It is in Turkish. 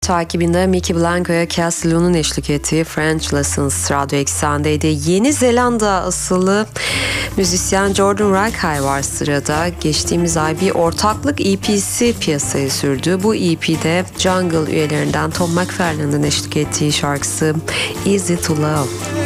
Takibinde Mickey Blanco'ya Cass Loon'un eşlik ettiği French Lessons radyo eksendeydi. Yeni Zelanda asıllı müzisyen Jordan Rakei var sırada. Geçtiğimiz ay bir ortaklık EP'si piyasaya sürdü. Bu EP'de Jungle üyelerinden Tom McFarlane'ın eşlik ettiği şarkısı Easy to Love.